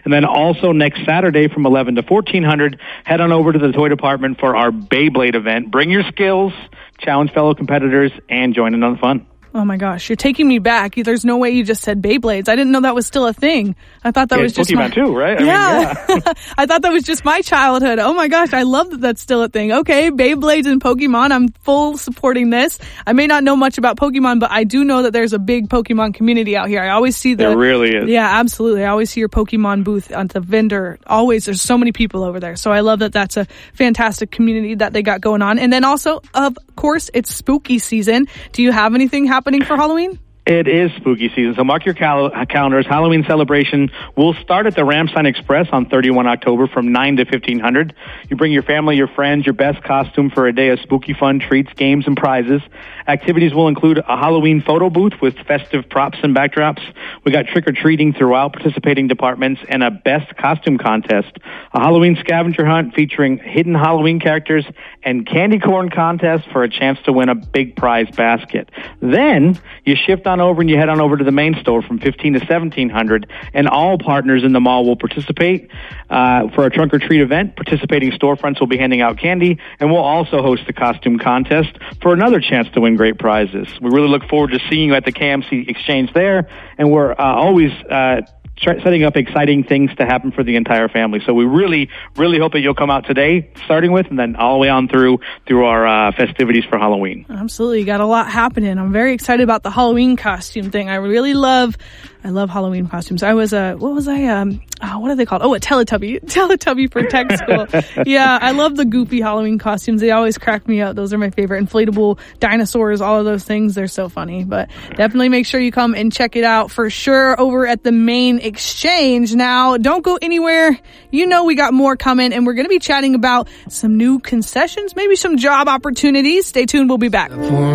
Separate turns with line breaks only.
And then also next Saturday from 11 to 1400, head on over to the toy department for our Beyblade event. Bring your skills, challenge fellow competitors, and join in on the fun.
Oh my gosh, you're taking me back. There's no way you just said Beyblades. I didn't know that was still a thing. I thought that was just
Pokemon too, right?
Yeah. I thought that was just my childhood. Oh my gosh, I love that that's still a thing. Okay, Beyblades and Pokemon. I'm full supporting this. I may not know much about Pokemon, but I do know that there's a big Pokemon community out here. I always see
There really is.
Yeah, absolutely. I always see your Pokemon booth on the vendor. Always, there's so many people over there. So I love that that's a fantastic community that they got going on. And then also, of course, it's spooky season. Do you have anything happening for Halloween?
It is spooky season, so mark your calendars. Halloween celebration will start at the Ramstein Express on 31 October from 9 to 1500. You bring your family, your friends, your best costume for a day of spooky fun, treats, games, and prizes. Activities will include a Halloween photo booth with festive props and backdrops. We got trick-or-treating throughout participating departments and a best costume contest. A Halloween scavenger hunt featuring hidden Halloween characters and candy corn contest for a chance to win a big prize basket. Then you shift on over and you head on over to the main store from 15 to 1700, and all partners in the mall will participate for a trunk or treat event. Participating storefronts will be handing out candy, and we'll also host a costume contest for another chance to win great prizes. We really look forward to seeing you at the KMC Exchange there, and we're always setting up exciting things to happen for the entire family. So we really, really hope that you'll come out today, starting with, and then all the way on through our festivities for Halloween.
Absolutely. Got a lot happening. I'm very excited about the Halloween costume thing. I love Halloween costumes. I was what are they called? Oh, a Teletubby for tech school. Yeah, I love the goofy Halloween costumes. They always crack me up. Those are my favorite. Inflatable dinosaurs, all of those things. They're so funny. But definitely make sure you come and check it out for sure over at the main exchange. Now, don't go anywhere. You know we got more coming, and we're going to be chatting about some new concessions, maybe some job opportunities. Stay tuned. We'll be back.